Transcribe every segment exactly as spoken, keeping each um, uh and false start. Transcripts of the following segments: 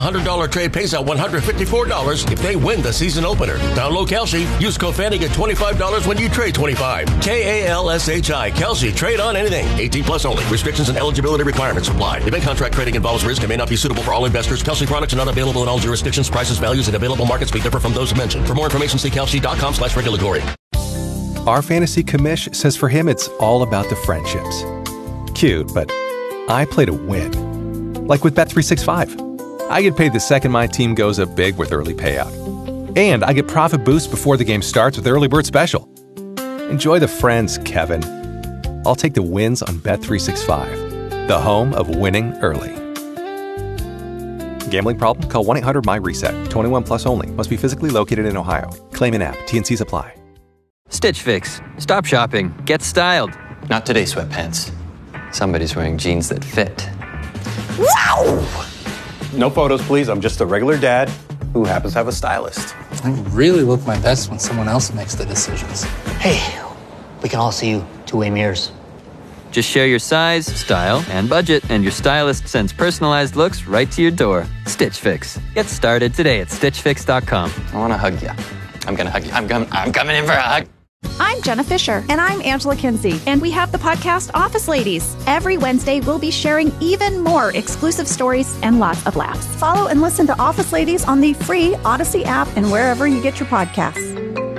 one hundred dollars trade pays out one hundred fifty-four dollars if they win the season opener. Download Kalshi. Use code Fanny, get twenty-five dollars when you trade twenty-five. K A L S H I. Kalshi. Trade on anything. eighteen plus only. Restrictions and eligibility requirements apply. Event contract trading involves risk and may not be suitable for all investors. Kalshi products are not available in all jurisdictions. Prices, values, and available markets may differ from those mentioned. For more information, see kalshi.com slash regulatory. Our fantasy commish says for him it's all about the friendships. Cute, but I play to win. Like with Bet three sixty-five. I get paid the second my team goes up big with early payout. And I get profit boosts before the game starts with Early Bird Special. Enjoy the friends, Kevin. I'll take the wins on Bet three sixty-five, the home of winning early. Gambling problem? Call one eight hundred M Y reset. twenty-one plus only. Must be physically located in Ohio. Claim in app. T N Cs apply. Stitch Fix. Stop shopping. Get styled. Not today, sweatpants. Somebody's wearing jeans that fit. Wow! No photos, please. I'm just a regular dad who happens to have a stylist. I really look my best when someone else makes the decisions. Hey, we can all see you two-way mirrors. Just share your size, style, and budget, and your stylist sends personalized looks right to your door. Stitch Fix. Get started today at stitch fix dot com. I want to hug you. I'm going to hug you. I'm, com- I'm coming in for a hug. I'm Jenna Fisher. And I'm Angela Kinsey. And we have the podcast Office Ladies. Every Wednesday, we'll be sharing even more exclusive stories and lots of laughs. Follow and listen to Office Ladies on the free Odyssey app and wherever you get your podcasts.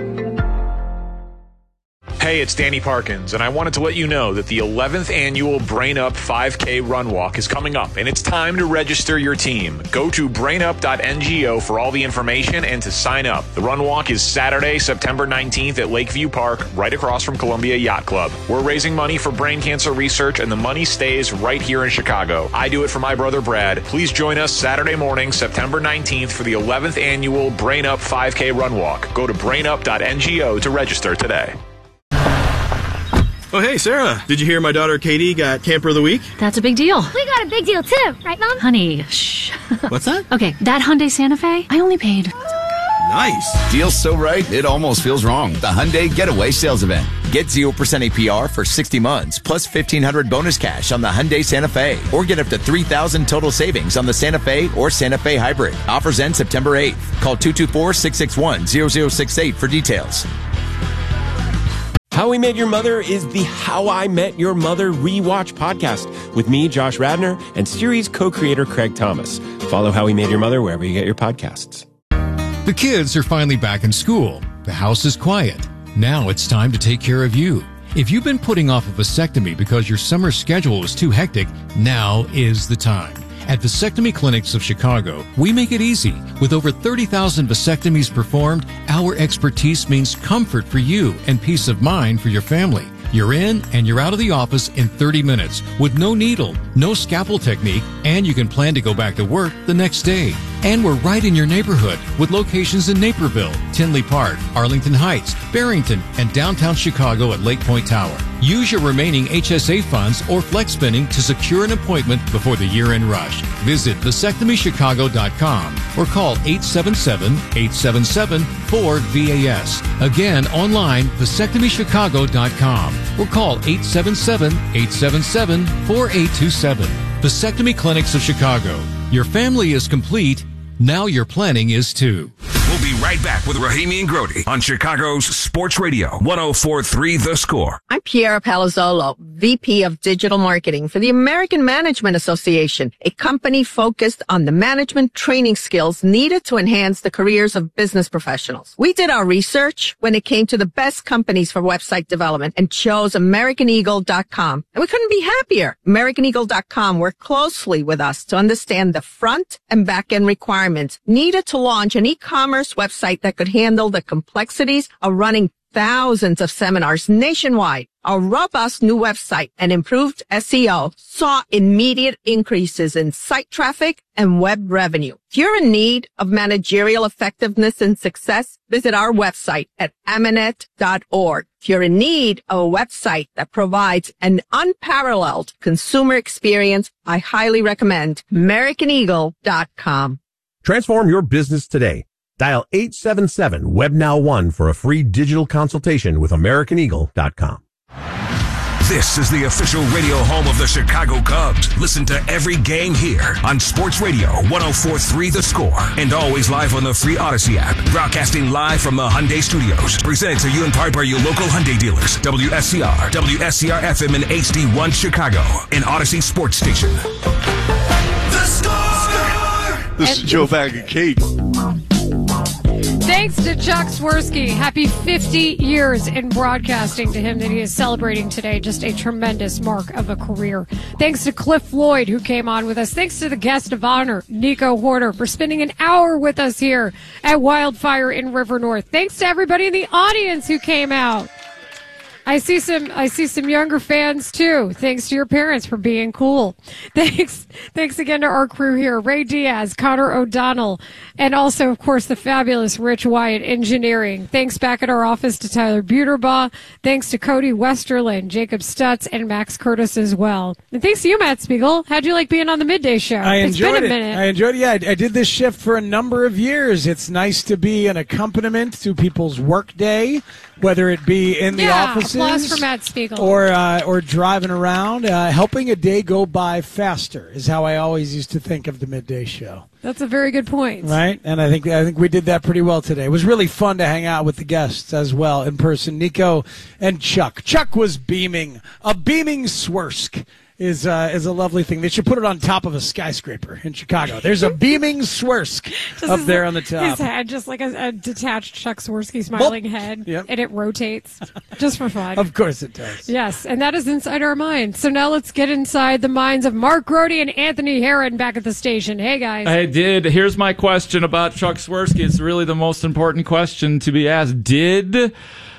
Hey, it's Danny Parkins, and I wanted to let you know that the eleventh annual Brain Up five K Run Walk is coming up, and it's time to register your team. Go to brain up dot N G O for all the information and to sign up. The Run Walk is Saturday, September nineteenth at Lakeview Park, right across from Columbia Yacht Club. We're raising money for brain cancer research, and the money stays right here in Chicago. I do it for my brother Brad. Please join us Saturday morning, September nineteenth for the eleventh annual Brain Up five K Run Walk. Go to brain up dot N G O to register today. Oh, hey, Sarah. Did you hear my daughter Katie got Camper of the Week? That's a big deal. We got a big deal, too. Right, Mom? Honey, shh. What's that? Okay, that Hyundai Santa Fe, I only paid... Nice. Deal's so right, it almost feels wrong. The Hyundai Getaway Sales Event. Get zero percent A P R for sixty months, plus fifteen hundred dollars bonus cash on the Hyundai Santa Fe. Or get up to three thousand dollars total savings on the Santa Fe or Santa Fe Hybrid. Offers end September eighth. Call two two four, six six one, zero zero six eight for details. How We Met Your Mother is the How I Met Your Mother rewatch podcast with me, Josh Radnor, and series co-creator Craig Thomas. Follow How We Met Your Mother wherever you get your podcasts. The kids are finally back in school. The house is quiet. Now it's time to take care of you. If you've been putting off a vasectomy because your summer schedule was too hectic, now is the time. At Vasectomy Clinics of Chicago, we make it easy. With over thirty thousand vasectomies performed, our expertise means comfort for you and peace of mind for your family. You're in and you're out of the office in thirty minutes with no needle, no scalpel technique, and you can plan to go back to work the next day. And we're right in your neighborhood with locations in Naperville, Tinley Park, Arlington Heights, Barrington, and downtown Chicago at Lake Point Tower. Use your remaining H S A funds or flex spending to secure an appointment before the year-end rush. Visit vasectomy chicago dot com or call eight seven seven, eight seven seven, four V A S. Again, online, vasectomy chicago dot com or call eight seven seven, eight seven seven, four eight two seven. Vasectomy Clinics of Chicago. Your family is complete. Now your planning is too. We'll be right back with Rahimi and Grody on Chicago's Sports Radio, one oh four point three The Score. I'm Piera Palazzolo, V P of Digital Marketing for the American Management Association, a company focused on the management training skills needed to enhance the careers of business professionals. We did our research when it came to the best companies for website development and chose American Eagle dot com. And we couldn't be happier. American Eagle dot com worked closely with us to understand the front and back end requirements needed to launch an e-commerce website that could handle the complexities of running thousands of seminars nationwide. Our robust new website and improved S E O saw immediate increases in site traffic and web revenue. If you're in need of managerial effectiveness and success, visit our website at amanet dot org. If you're in need of a website that provides an unparalleled consumer experience, I highly recommend American Eagle dot com. Transform your business today. Dial eight seven seven, W E B Now one for a free digital consultation with American Eagle dot com. This is the official radio home of the Chicago Cubs. Listen to every game here on Sports Radio one oh four point three The Score and always live on the free Odyssey app. Broadcasting live from the Hyundai Studios. Presented to you in part by your local Hyundai dealers. W S C R, W S C R F M and H D one Chicago. An Odyssey Sports Station. The Score! This is Joe Bag of Cake. Thanks to Chuck Swirsky. Happy fifty years in broadcasting to him that he is celebrating today. Just a tremendous mark of a career. Thanks to Cliff Floyd, who came on with us. Thanks to the guest of honor, Nico Horner, for spending an hour with us here at Wildfire in River North. Thanks to everybody in the audience who came out. I see some I see some younger fans too. Thanks to your parents for being cool. Thanks thanks again to our crew here, Ray Diaz, Connor O'Donnell, and also of course the fabulous Rich Wyatt Engineering. Thanks back at our office to Tyler Buterbaugh. Thanks to Cody Westerland, Jacob Stutz, and Max Curtis as well. And thanks to you, Matt Spiegel. How'd you like being on the midday show? I it's enjoyed been a it. minute. I enjoyed it. Yeah, I, I did this shift for a number of years. It's nice to be an accompaniment to people's workday, whether it be in the yeah, offices applause for Matt Spiegel. or uh, or driving around. Uh, helping a day go by faster is how I always used to think of the midday show. That's a very good point. Right, and I think I think we did that pretty well today. It was really fun to hang out with the guests as well in person. Nico and Chuck. Chuck was beaming. A beaming Swersk is uh, is a lovely thing. They should put it on top of a skyscraper in Chicago. There's a beaming Swersk Just up his- there on the top. His head, just like a, a detached Chuck Swirsky smiling head, Yep. and it rotates just for fun. Of course it does. Yes, and that is inside our minds. So now let's get inside the minds of Mark Grody and Anthony Herron back at the station. Hey, guys. I did. Here's my question about Chuck Swirsky. It's really the most important question to be asked. Did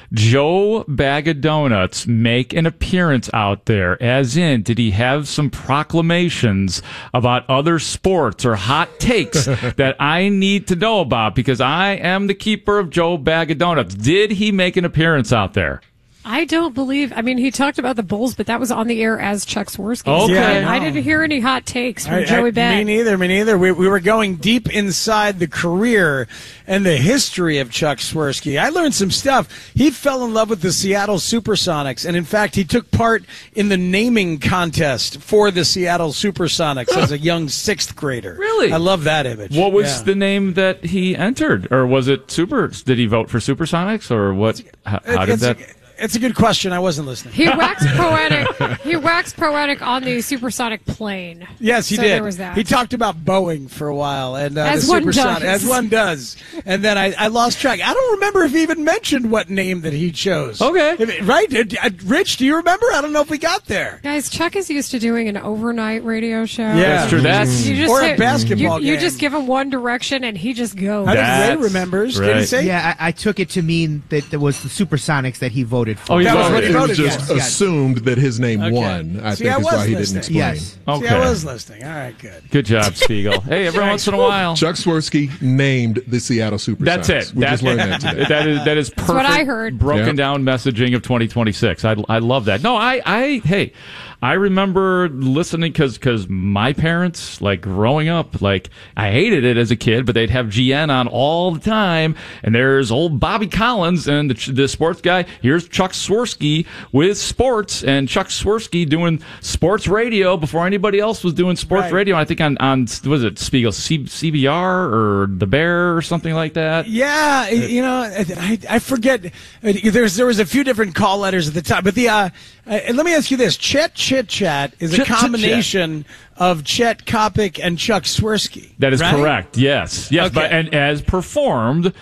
Joe Bag of Donuts make an appearance out there? As in, did he have some proclamations about other sports or hot takes that I need to know about? Because I am the keeper of Joe Bag of Donuts. Did he make an appearance out there? I don't believe. I mean, he talked about the Bulls, but that was on the air as Chuck Swirsky. Okay. Yeah, I And I know. didn't hear any hot takes from I- Joey I- Bag. Me neither. Me neither. We, we were going deep inside the career and the history of Chuck Swirsky. I learned some stuff. He fell in love with the Seattle Supersonics, and in fact, he took part in the naming contest for the Seattle Supersonics as a young sixth grader. Really? I love that image. What was Yeah. the name that he entered? Or was it Super? Did he vote for Supersonics? Or what? How, how did it's that... A, it's a good question. I wasn't listening. He waxed poetic. He waxed poetic on the supersonic plane. Yes, he so did. There was that. He talked about Boeing for a while, and uh, As the one supersonic, does. as one does. And then I, I lost track. I don't remember if he even mentioned what name that he chose. Okay, If- right? Did- uh, Rich, do you remember? I don't know if we got there. Guys, Chuck is used to doing an overnight radio show. Yeah. That's true. That's- You just or a hit- basketball you, you game. just give him one direction and he just goes. I think Ray remembers. Did he say? Yeah, I, I took it to mean that there was the Supersonics that he voted for. Oh, he That was voted. what he It voted was just against. Yes. assumed that his name Okay. won. I See, think I is was why he listening. didn't explain. Yes. See, I was listening. All right, good. Good job, Spiegel. Hey, every once in a while. Chuck Swirsky named the Seattle Supersonics. That's it. We That- just learned that today. That is that is perfect. what I heard. Broken Yep. down messaging of twenty twenty-six. I I love that. No, I I hey, I remember listening because because my parents, like growing up, like I hated it as a kid, but they'd have G N on all the time, and there's old Bobby Collins and the, the sports guy. Here's Chuck Swirsky with sports, and Chuck Swirsky doing sports radio before anybody else was doing sports Right. radio. I think on on was it Spiegel C- CBR or The Bear or something like that. Yeah, you know, I, I forget. uh, There's there was a few different call letters at the time, but the uh, uh, let me ask you this: Chet Chit Chat is Chit a Chit combination of Chet Kopic and Chuck Swirsky. That is right? correct. Yes, yes, Okay. but and as performed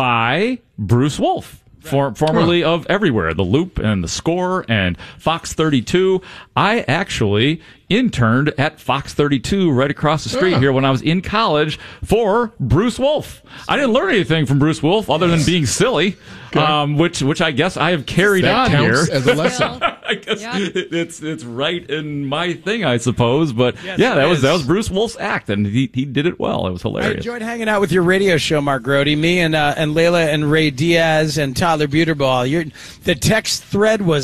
by Bruce Wolf. For, formerly of Everywhere, The Loop and The Score and Fox thirty-two. I actually interned at Fox thirty-two right across the street Yeah. here when I was in college for Bruce Wolf. I didn't learn anything from Bruce Wolf other than being silly, um, which which I guess I have carried That on counts here. as a lesson. I guess it's it's right in my thing, I suppose. But Yes, yeah, it that was is. that was Bruce Wolf's act, and he he did it well. It was I hilarious. enjoyed hanging out with your radio show, Mark Grody. Me and uh, and Layla and Ray Diaz and Tyler Buterbaugh. Your the text thread was popping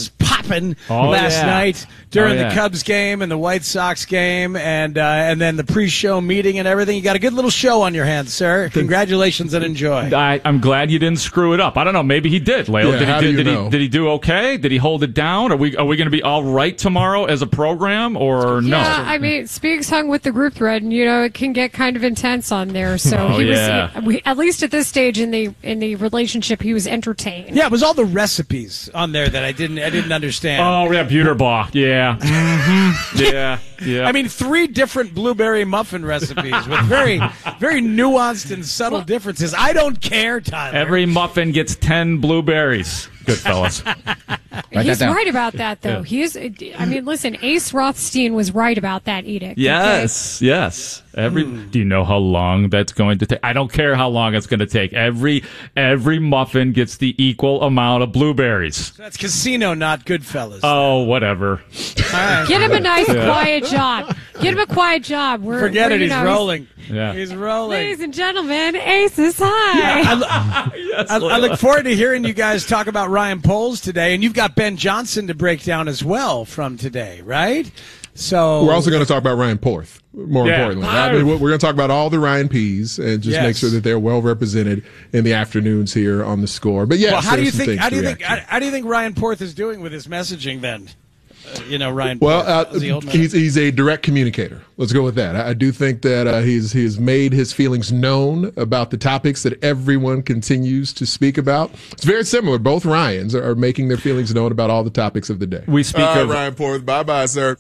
happen Oh, last yeah. night during Oh, yeah. the Cubs game and the White Sox game, and uh, and then the pre-show meeting and everything. You got a good little show on your hands, sir. Congratulations and enjoy. I, I'm glad you didn't screw it up. I don't know. Maybe he did, Leo. Yeah, did, how he, do did, you did, know? he, did he do okay? Did he hold it down? Are we are we going to be all right tomorrow as a program or no? Yeah, I mean, Speaks hung with the group thread, and you know it can get kind of intense on there. So Oh, he was, yeah. he- we, at least at this stage in the in the relationship, he was entertained. Yeah, it was all the recipes on there that I didn't I didn't understand. Oh, yeah, Buterbach. Yeah. Mm-hmm. Yeah. Yeah. I mean, three different blueberry muffin recipes with very, very nuanced and subtle differences. I don't care, Tyler. Every muffin gets ten blueberries. Good fellas. He's right about that, though. Yeah. He is. I mean, listen, Ace Rothstein was right about that edict. Yes, yes. Every. Do you know how long that's going to take? I don't care how long it's going to take. Every every muffin gets the equal amount of blueberries. That's Casino, not Goodfellas. Oh, whatever. Get him a nice, Yeah. quiet job. Get him a quiet job. We're, Forget we're, it. you He's know, rolling. Yeah. He's rolling. Ladies and gentlemen, Ace is high. I, lo- I, I look forward to hearing you guys talk about Ryan Poles today, and you've got Ben Johnson to break down as well from today, right? So We're also going to talk about Ryan Porth, more Yeah. importantly. I mean, we're going to talk about all the Ryan P's and just Yes. make sure that they're well represented in the afternoons here on the Score. But yes, well, how do you there's some think? things How do to you think? react How, how do you think Ryan Porth is doing with his messaging? Then, uh, you know, Ryan. to. Well, Porth, uh, how's he holding he's he's a direct communicator. Let's go with that. I, I do think that uh, he's he's made his feelings known about the topics that everyone continues to speak about. It's very similar. Both Ryans are, are making their feelings known about all the topics of the day. We speak All right, of Ryan Porth. Bye bye, sir.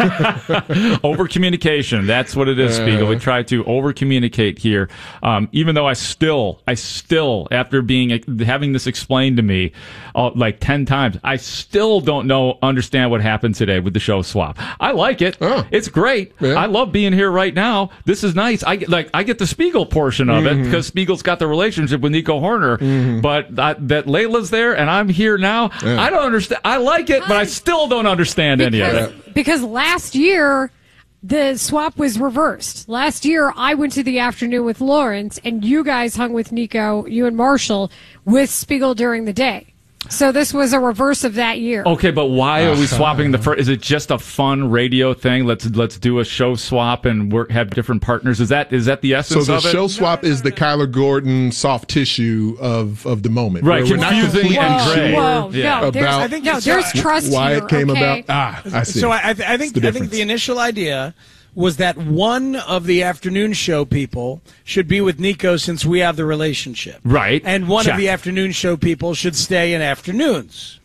over communication. That's what it is, Spiegel. We try to over communicate here. Um, even though I still, I still, after being having this explained to me uh, like ten times, I still don't know understand what happened today with the show swap. I like it. It's great. I love being here right now. This is nice. I get, like I get the Spiegel portion of it Mhm. because Spiegel's got the relationship with Nico Horner. But that, that Layla's there and I'm here now. Yeah. I don't understand. I like it, but I still don't understand any of it. Because last year, the swap was reversed. Last year, I went to the afternoon with Lawrence, and you guys hung with Nico, you and Marshall, with Spiegel during the day. So this was a reverse of that year. Okay, but why are we swapping the first? Is it just a fun radio thing? Let's let's do a show swap and work have different partners. Is that is that the So essence the of it? show swap is the Kyler Gordon soft tissue of, of the moment. Right, Where we're not confusing completely and sure gray. Whoa, Yeah. no, there's, about I think, no, there's trust why here, it came okay? about. Ah, I see. So I, I, th- I think It's the I think difference. the initial idea was that one of the afternoon show people should be with Nico since we have the relationship, Right. and one Check. of the afternoon show people should stay in afternoons.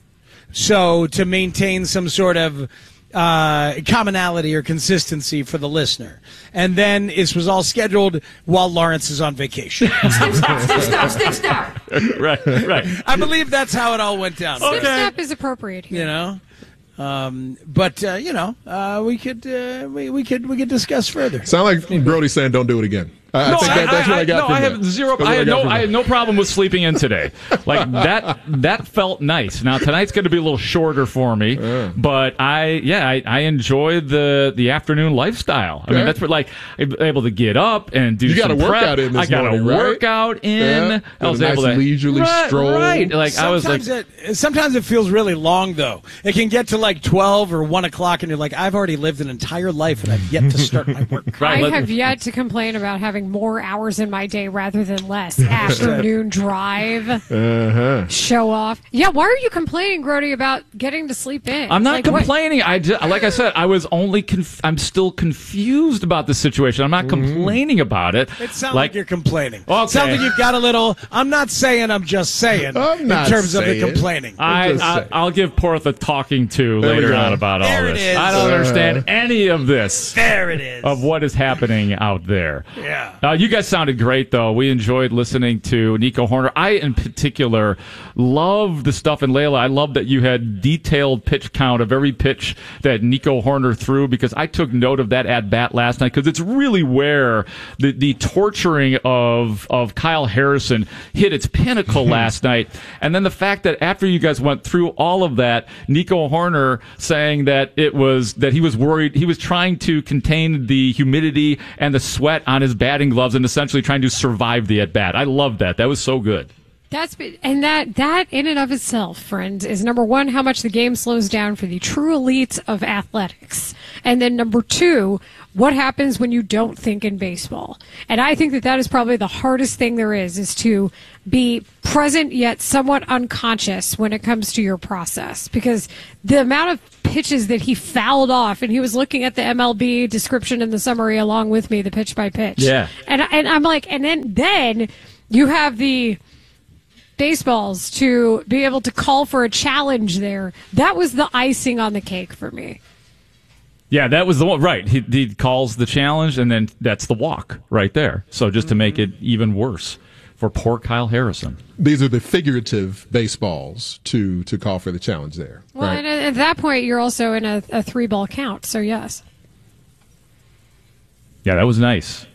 So to maintain some sort of uh, commonality or consistency for the listener, and then this was all scheduled while Lawrence is on vacation. Snip, snap, snip, snap, snip, snap. right, right. I believe that's how it all went down. Snip, snap is appropriate here. You know. Um, but uh, you know, uh, we could uh, we, we could we could discuss further. Sound like Brody saying, "Don't do it again." I, No, I think that, that's what I, got no, from I that. have zero. That's what I had got no. from I had that. no problem with sleeping in today. Like that. That felt nice. Now tonight's going to be a little shorter for me, but I, yeah, I, I enjoy the the afternoon lifestyle. I mean, Yeah. that's what like I'm able to get up and do. You got some a prep. workout in this I got morning, a right? workout in. Yeah. I was Got a able nice to leisurely right, stroll. Right. Like I was like. Sometimes it, sometimes it feels really long though. It can get to like twelve or one o'clock, and you're like, I've already lived an entire life, and I've yet to start my work. Right, I let- have yet to complain about having more hours in my day rather than less. Afternoon drive, Uh-huh. show off. Yeah, why are you complaining, Grody, about getting to sleep in? I'm not Like, what- complaining. I just, like I said, I was only conf- I'm still confused about the situation. I'm not complaining about it. It sounds like, you're complaining. Okay. It sounds like you've got a little. I'm not saying. I'm just saying. I'm not in terms of saying. the complaining. I, just I saying. I'll give Porth a talking to There we later go. on about all There it this. is. I don't Uh, understand any of this. There it is. Of what is happening out there. Yeah. Uh, you guys sounded great, though. We enjoyed listening to Nico Horner. I, in particular, love the stuff in Layla. I love that you had detailed pitch count of every pitch that Nico Horner threw because I took note of that at bat last night because it's really where the, the torturing of of Kyle Harrison hit its pinnacle last night. And then the fact that after you guys went through all of that, Nico Horner saying that it was that he was worried, he was trying to contain the humidity and the sweat on his batting gloves and essentially trying to survive the at bat. I loved that. That was so good. That's been, and that that in and of itself, friends, is number one, how much the game slows down for the true elites of athletics, and then number two, what happens when you don't think in baseball. And I think that that is probably the hardest thing there is, is to be present yet somewhat unconscious when it comes to your process, because the amount of pitches that he fouled off, and he was looking at the M L B description in the summary along with me, the pitch by pitch. Yeah, and and I'm like, and then then you have the baseballs to be able to call for a challenge there. That was the icing on the cake for me. Yeah, that was the one. Right. He, he calls the challenge, and then that's the walk right there. So just to make it even worse for poor Kyle Harrison. These are the figurative baseballs to, to call for the challenge there. Well, right? and at that point, you're also in a, a three-ball count, so yes. Yeah, that was nice.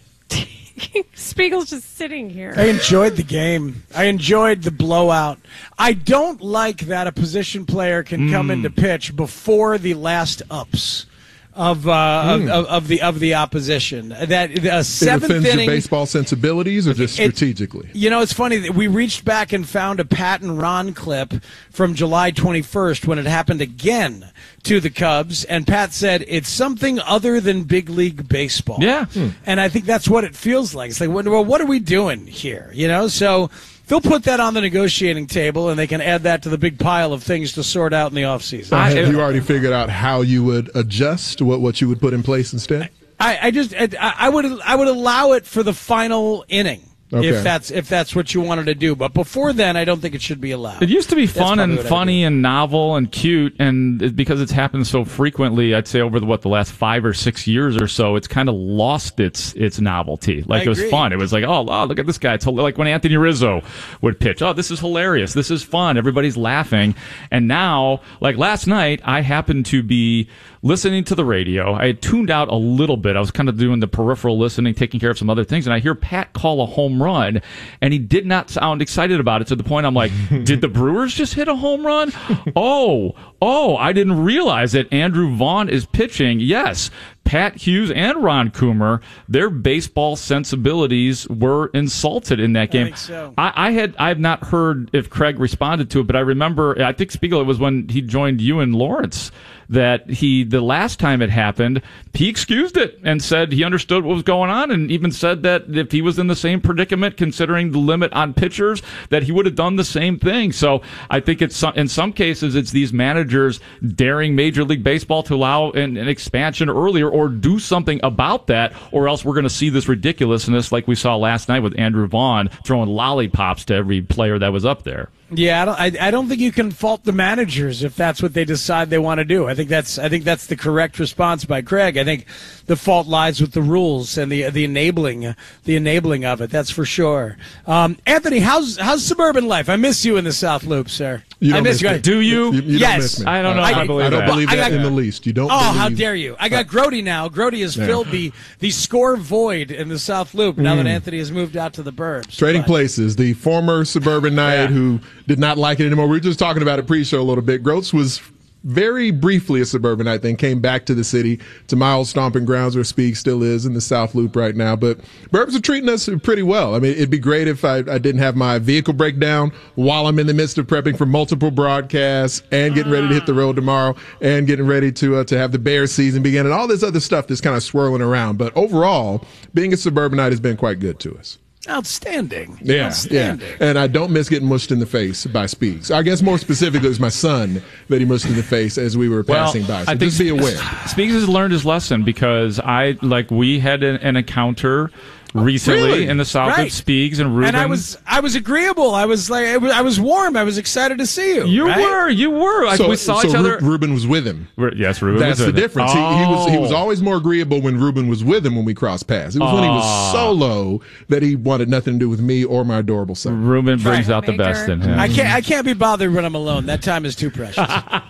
Spiegel's just sitting here. I enjoyed the game. I enjoyed the blowout. I don't like that a position player can mm. come into pitch before the last ups of, uh, mm. of, of of the of the opposition. That uh, seventh it offends inning your baseball sensibilities, or just strategically. It, you know, it's funny that we reached back and found a Pat and Ron clip from July twenty-first when it happened again to the Cubs, and Pat said it's something other than big league baseball. Yeah, hmm. and I think that's what it feels like. It's like, well, what are we doing here? You know, so they'll put that on the negotiating table, and they can add that to the big pile of things to sort out in the offseason. Uh, have you already figured out how you would adjust, what what you would put in place instead? I, I just I, I would I would allow it for the final inning. Okay. If that's if that's what you wanted to do, but before then, I don't think it should be allowed. It used to be fun and funny funny and novel and cute, and it, because it's happened so frequently, I'd say over the, what the last five or six years or so, it's kind of lost its its novelty. Like I it was agree. fun. It was like, oh, oh, look at this guy. It's like when Anthony Rizzo would pitch. Oh, this is hilarious. This is fun. Everybody's laughing. And now, like last night, I happened to be listening to the radio. I had tuned out a little bit. I was kind of doing the peripheral listening, taking care of some other things, and I hear Pat call a home run, and he did not sound excited about it, to the point I'm like, did the Brewers just hit a home run? oh, oh, I didn't realize that Andrew Vaughn is pitching. Yes, Pat Hughes and Ron Coomer, their baseball sensibilities were insulted in that game. I think so. I, I had I have not heard if Craig responded to it, but I remember, I think Spiegel, it was when he joined you and Lawrence, that he, the last time it happened, he excused it and said he understood what was going on, and even said that if he was in the same predicament, considering the limit on pitchers, that he would have done the same thing. So I think it's in some cases it's these managers daring Major League Baseball to allow an, an expansion earlier, or do something about that, or else we're going to see this ridiculousness like we saw last night with Andrew Vaughn throwing lollipops to every player that was up there. Yeah, I don't. I, I don't think you can fault the managers if that's what they decide they want to do. I think that's. I think that's the correct response by Craig. I think the fault lies with the rules and the the enabling, the enabling of it. That's for sure. Um, Anthony, how's how's suburban life? I miss you in the South Loop, sir. You don't I miss, miss you. me. Do you? You, you yes. don't miss me. I don't know. I, I, believe I don't that. believe that I got, in the least. You don't. Oh, believe, how dare you! I got Grody now. Grody has Yeah. filled the the score void in the South Loop now Mm. that Anthony has moved out to the burbs. Trading But- places. The former suburban Knight Yeah. who did not like it anymore. We were just talking about it pre-show a little bit. Groats was very briefly a suburbanite, then came back to the city, to my old stomping grounds where Speak still is in the South Loop right now. But Burbs are treating us pretty well. I mean, it'd be great if I, I didn't have my vehicle breakdown while I'm in the midst of prepping for multiple broadcasts and getting ready to hit the road tomorrow and getting ready to uh, to have the Bears season begin and all this other stuff that's kind of swirling around. But overall, being a suburbanite has been quite good to us. Outstanding. Yeah, Outstanding. yeah. And I don't miss getting mushed in the face by Speaks. I guess more specifically, it was my son that he mushed in the face as we were passing well, by. So I just think be aware. Speaks has learned his lesson, because I, like, we had an, an encounter recently Really? in the South Right. with Speaks and Ruben. And I was I was agreeable. I was like I was, I was warm. I was excited to see you. You right? were, you were. I- So, we saw so each Ru- other. Ruben was with him. Ru- Yes, Ruben That's was the with him. difference. He, he was he was Oh. always more agreeable when Ruben was with him when we crossed paths. It was when he was Aw. solo that he wanted nothing to do with me or my adorable son. Ruben brings out the best in him. I can't I can't be bothered when I'm alone. That time is too precious.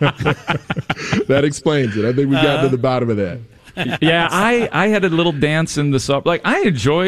That explains it. I think we got Uh-huh. to the bottom of that. yeah, I, I had a little dance in the sub. Like, I enjoyed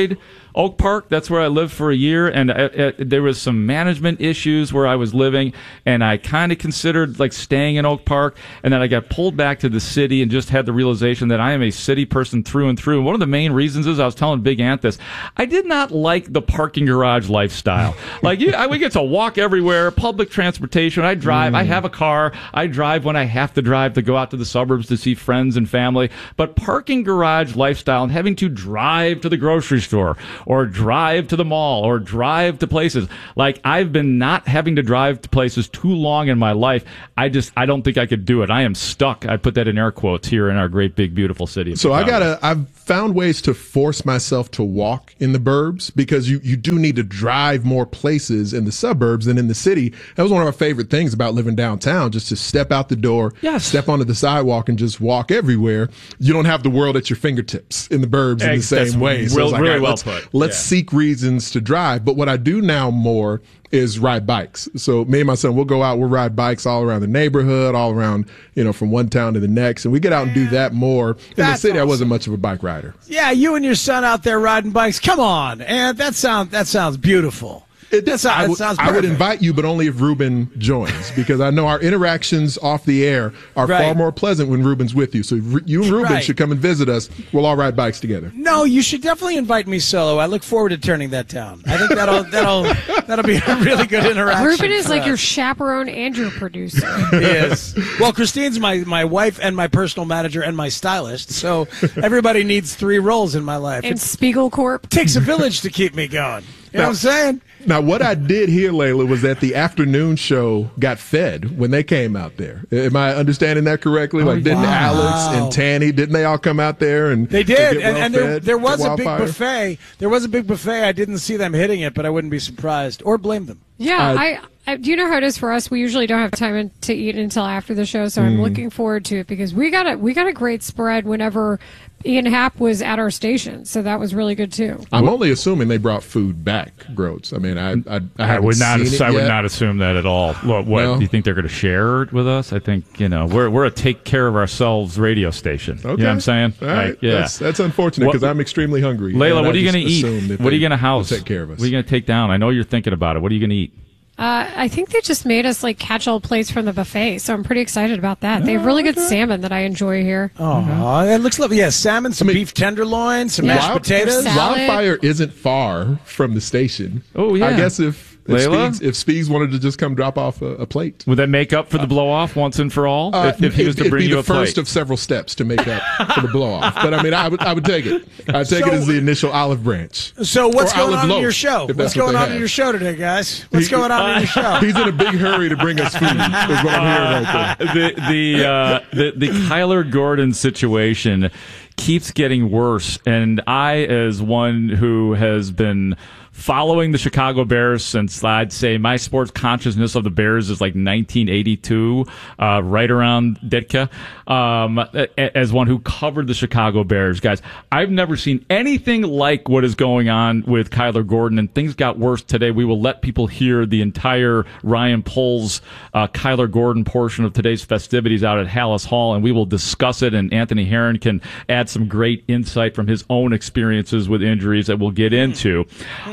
Oak Park, that's where I lived for a year, and I, I, there was some management issues where I was living, and I kind of considered like staying in Oak Park, and then I got pulled back to the city and just had the realization that I am a city person through and through. And one of the main reasons is I was telling Big Ant this, I did not like the parking garage lifestyle. Like, you, I, we get to walk everywhere, public transportation, I drive, mm. I have a car, I drive when I have to drive to go out to the suburbs to see friends and family, but parking garage lifestyle and having to drive to the grocery store, or drive to the mall, or drive to places. Like, I've been not having to drive to places too long in my life. I just, I don't think I could do it. I am stuck. I put that in air quotes here in our great, big, beautiful city. So I gotta, I've found ways to force myself to walk in the burbs, because you, you do need to drive more places in the suburbs than in the city. That was one of our favorite things about living downtown, just to step out the door, yes. step onto the sidewalk, and just walk everywhere. You don't have the world at your fingertips in the burbs in the same way. So real, it's like, really right, well let's, put. let's Yeah. seek reasons to drive. But what I do now more is ride bikes. So me and my son, we'll go out, we'll ride bikes all around the neighborhood, all around, you know, from one town to the next. And we get out and do that more. In That's the city, awesome. I wasn't much of a bike rider. Yeah, you and your son out there riding bikes. Come on, and that sounds that sounds beautiful. It, That's, I, that would, sounds I would perfect. invite you, but only if Ruben joins, because I know our interactions off the air are Right. far more pleasant when Ruben's with you. So if you and Ruben Right. should come and visit us. We'll all ride bikes together. No, you should definitely invite me solo. I look forward to turning that down. I think that'll that'll that'll be a really good interaction. Ruben is for like us. your chaperone and your producer. He is. Well, Christine's my, my wife and my personal manager and my stylist, so everybody needs three roles in my life. And It Spiegel Corp. takes a village to keep me going. You know what I'm saying? Now, what I did hear, Layla, was that the afternoon show got fed when they came out there. Am I understanding that correctly? Like, didn't wow. Alex and Tanny, didn't they all come out there? And They to did, get and, and there, well-fed, there was get a big wildfire? buffet. There was a big buffet. I didn't see them hitting it, but I wouldn't be surprised or blame them. Yeah, Uh, I, I. Do you know how it is for us? We usually don't have time in, to eat until after the show, so I'm Mm. looking forward to it because we got a we got a great spread whenever Ian Happ was at our station, so that was really good too. I'm only assuming they brought food back, Groats. I mean, I I, I, I haven't would not. seen it I would yet. not assume that at all. What, what No? do you think they're going to share it with us? I think you know we're we're a take care of ourselves radio station. Okay. You know what I'm saying? All right. Like, yeah. That's, that's unfortunate because What- I'm extremely hungry. Layla, and what I are you going to just eat? assume that What are you they going to house? will take care of us. What are you going to take down? I know you're thinking about it. What are you going to eat? Uh, I think they just made us like catch all plates from the buffet, so I'm pretty excited about that. They have really good salmon that I enjoy here. Oh, it looks lovely. Yeah, salmon, some I mean, beef tenderloin, some Yeah. mashed Wild- potatoes. Salad. Wildfire isn't far from the station. Oh, yeah. I guess if if Layla? Speeds, if Speeds wanted to just come drop off a, a plate. Would that make up for the blow off once and for all? Uh, if, if he was to it'd bring be you the a plate. first of several steps to make up for the blow off. But I mean, I would I would take it. I'd take So- it as the initial olive branch. So what's Or going olive on in loaf, your show? if What's that's what going they on in have. your show today, guys? What's He- going on in your show? He's in a big hurry to bring us food. Is what I'm hearing right there. the the uh, the the Kyler Gordon situation keeps getting worse, and I, as one who has been following the Chicago Bears since, I'd say, my sports consciousness of the Bears is like nineteen eighty-two, uh, right around Ditka, um, as one who covered the Chicago Bears, guys. I've never seen anything like what is going on with Kyler Gordon, and things got worse today. We will let people hear the entire Ryan Poles, uh, Kyler Gordon portion of today's festivities out at Hallis Hall, and we will discuss it, and Anthony Herron can add some great insight from his own experiences with injuries that we'll get into.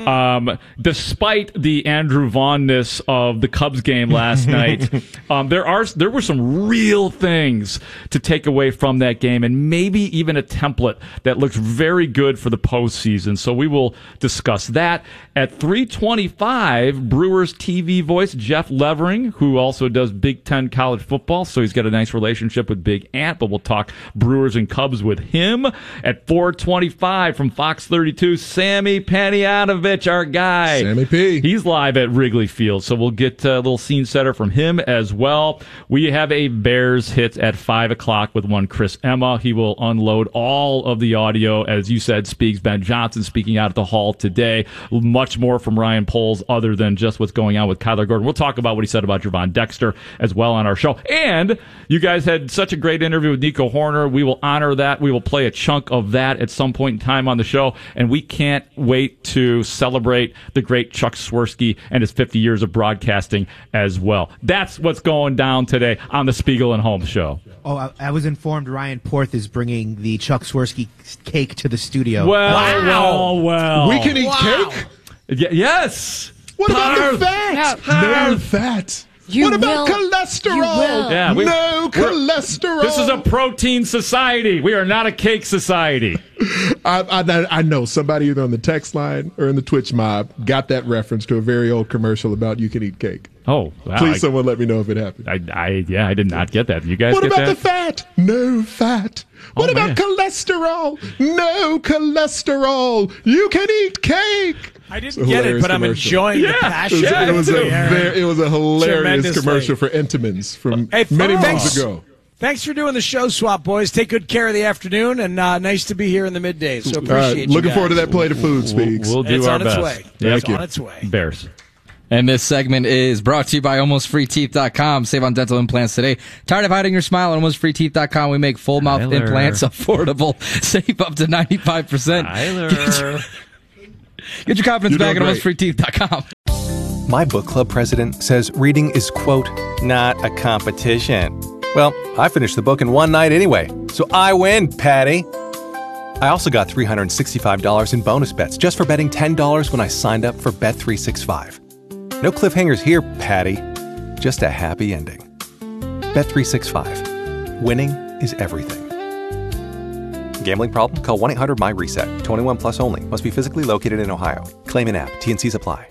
Um, despite the Andrew Vaughn-ness of the Cubs game last night, um, there are there were some real things to take away from that game, and maybe even a template that looks very good for the postseason. So we will discuss that. At three twenty-five, Brewers T V voice Jeff Levering, who also does Big Ten college football, so he's got a nice relationship with Big Ant, but we'll talk Brewers and Cubs with him. At four twenty-five from Fox thirty-two, Sammy Panayotovich, our guy. Sammy P. He's live at Wrigley Field, so we'll get a little scene setter from him as well. We have a Bears hit at five o'clock with one Chris Emma. He will unload all of the audio, as you said, speaks Ben Johnson speaking out at the Hall today. Much more from Ryan Poles other than just what's going on with Kyler Gordon. We'll talk about what he said about Javon Dexter as well on our show. And you guys had such a great interview with Nico Horner. We will honor that. We will play a chunk of that at some point in time on the show, and we can't wait to celebrate celebrate the great Chuck Swirsky and his fifty years of broadcasting as well. That's what's going down today on the Spiegel and Holmes show. Oh, I, I was informed Ryan Porth is bringing the Chuck Swirsky cake to the studio. Well, wow. well, well. We can eat wow. cake? Y- yes. What about the fat? No, no fat. You what about will. cholesterol? Yeah, we, no cholesterol. This is a protein society. We are not a cake society. I, I, I know somebody either on the text line or in the Twitch mob got that reference to a very old commercial about you can eat cake. Oh, wow. Please, I, someone let me know if it happened. I, I, yeah, I did not get that. You guys what get about that? the fat? No fat. What oh, about man. cholesterol? No cholesterol. You can eat cake. I didn't get it, but I'm commercial. enjoying yeah, the passion. It was, it was, a, very, it was a hilarious commercial for Entenmann's from hey, many thanks. months ago. Thanks for doing the show, Swap Boys. Take good care of the afternoon, and uh, nice to be here in the middays. So appreciate right, you Looking guys. forward to that plate of food, Speaks. We'll, we'll do it's our on best. Its way. Thank it's you. on its way. Bears. And this segment is brought to you by almost free teeth dot com. Save on dental implants today. Tired of hiding your smile? At almost free teeth dot com, we make full mouth Tyler. implants affordable. Save up to ninety-five percent. Tyler. Get your, get your confidence You're back at doing almost free teeth dot com. My book club president says reading is, quote, not a competition. Well, I finished the book in one night anyway, so I win, Patty. I also got three hundred sixty-five dollars in bonus bets just for betting ten dollars when I signed up for Bet three sixty-five. No cliffhangers here, Patty. Just a happy ending. Bet three sixty-five. Winning is everything. Gambling problem? Call one eight hundred my reset. twenty-one plus only. Must be physically located in Ohio. Claim in app. T N Cs apply.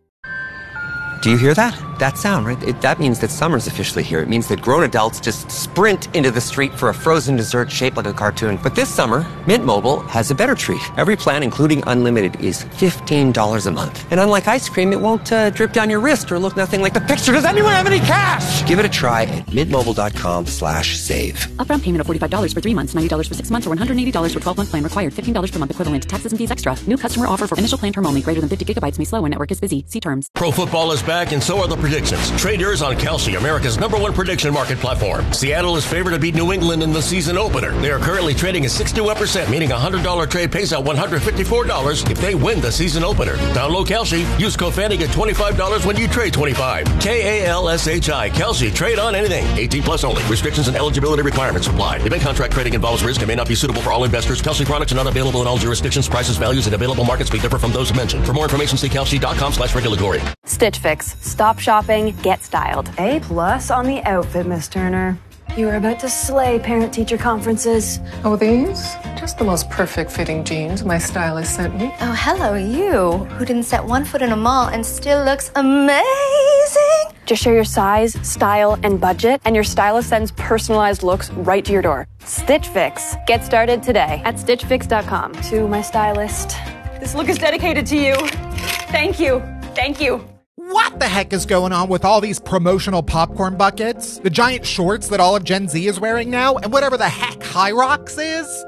Do you hear that? That sound, right? It, that means that summer's officially here. It means that grown adults just sprint into the street for a frozen dessert shaped like a cartoon. But this summer, Mint Mobile has a better treat. Every plan, including unlimited, is fifteen dollars a month. And unlike ice cream, it won't uh, drip down your wrist or look nothing like the picture. Does anyone have any cash? Give it a try at mintmobile.com slash save. Upfront payment of forty-five dollars for three months, ninety dollars for six months, or one hundred eighty dollars for twelve-month plan required. fifteen dollars per month equivalent. Taxes and fees extra. New customer offer for initial plan term only. Greater than fifty gigabytes may slow when network is busy. See terms. Pro football is back, and so are the predictions. Trade yours on Kalshi, America's number one prediction market platform. Seattle is favored to beat New England in the season opener. They are currently trading at sixty-one percent, meaning a one hundred dollars trade pays out one hundred fifty-four dollars if they win the season opener. Download Kalshi. Use code Fanny, get twenty-five dollars when you trade twenty-five. K A L S H I. Kalshi. Trade on anything. eighteen plus only. Restrictions and eligibility requirements apply. Event contract trading involves risk and may not be suitable for all investors. Kalshi products are not available in all jurisdictions. Prices, values, and available markets may differ from those mentioned. For more information, see Kalshi.com slash regulatory. Stitch Fix. Stop shopping. Get styled. A plus on the outfit, Miss Turner. You are about to slay parent-teacher conferences. Oh, these? Just the most perfect fitting jeans my stylist sent me. Oh, hello, you, who didn't set one foot in a mall and still looks amazing. Just share your size, style, and budget, and your stylist sends personalized looks right to your door. Stitch Fix. Get started today at stitch fix dot com. To my stylist, this look is dedicated to you. Thank you. Thank you. What the heck is going on with all these promotional popcorn buckets, the giant shorts that all of Gen Z is wearing now, and whatever the heck High Rocks is?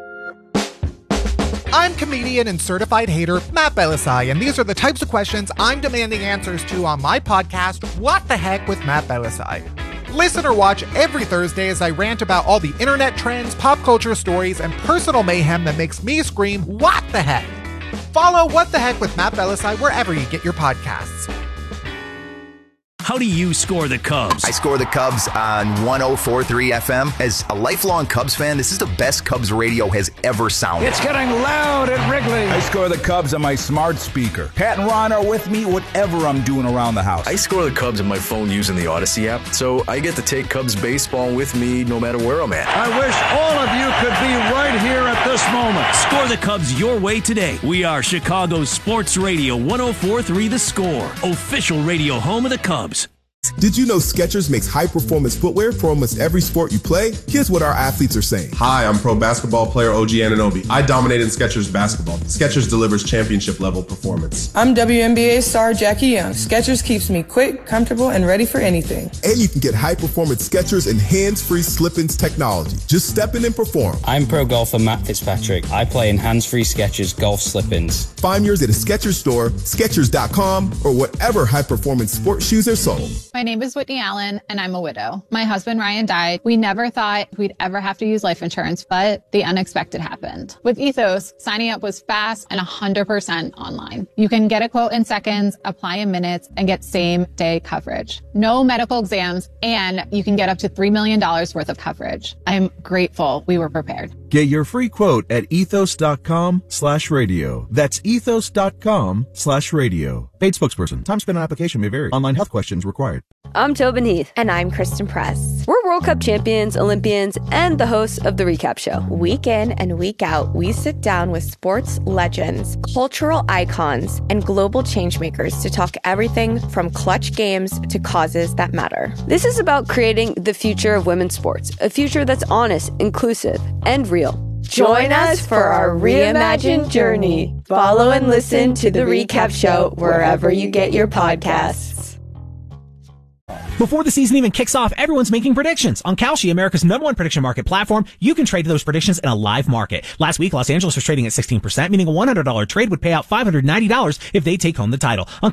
I'm comedian and certified hater Matt Belisai, and these are the types of questions I'm demanding answers to on my podcast, What the Heck with Matt Belisai. Listen or watch every Thursday as I rant about all the internet trends, pop culture stories, and personal mayhem that makes me scream, what the heck? Follow What the Heck with Matt Belisai wherever you get your podcasts. How do you score the Cubs? I score the Cubs on one oh four point three F M. As a lifelong Cubs fan, this is the best Cubs radio has ever sounded. It's getting loud at Wrigley. I score the Cubs on my smart speaker. Pat and Ron are with me whatever I'm doing around the house. I score the Cubs on my phone using the Odyssey app, so I get to take Cubs baseball with me no matter where I'm at. I wish all of you could be right here at this moment. Score the Cubs your way today. We are Chicago's Sports Radio one oh four point three The Score, official radio home of the Cubs. Did you know Skechers makes high-performance footwear for almost every sport you play? Here's what our athletes are saying. Hi, I'm pro basketball player O G Anunoby. I dominate in Skechers basketball. Skechers delivers championship-level performance. I'm W N B A star Jackie Young. Skechers keeps me quick, comfortable, and ready for anything. And you can get high-performance Skechers and hands-free slip-ins technology. Just step in and perform. I'm pro golfer Matt Fitzpatrick. I play in hands-free Skechers golf slip-ins. Find yours at a Skechers store, Skechers dot com, or whatever high-performance sports shoes are sold. My name is Whitney Allen, and I'm a widow. My husband, Ryan, died. We never thought we'd ever have to use life insurance, but the unexpected happened. With Ethos, signing up was fast and one hundred percent online. You can get a quote in seconds, apply in minutes, and get same-day coverage. No medical exams, and you can get up to three million dollars worth of coverage. I'm grateful we were prepared. Get your free quote at ethos.com slash radio. That's ethos.com slash radio. Paid spokesperson. Time spent on application may vary. Online health questions required. I'm Tobin Heath. And I'm Kristen Press. We're World Cup champions, Olympians, and the hosts of The Recap Show. Week in and week out, we sit down with sports legends, cultural icons, and global changemakers to talk everything from clutch games to causes that matter. This is about creating the future of women's sports, a future that's honest, inclusive, and real. Join us for our reimagined journey. Follow and listen to The Recap Show wherever you get your podcasts. Before the season even kicks off, everyone's making predictions. On Kalshi, America's number one prediction market platform, you can trade those predictions in a live market. Last week, Los Angeles was trading at sixteen percent, meaning a one hundred dollars trade would pay out five hundred ninety dollars if they take home the title. On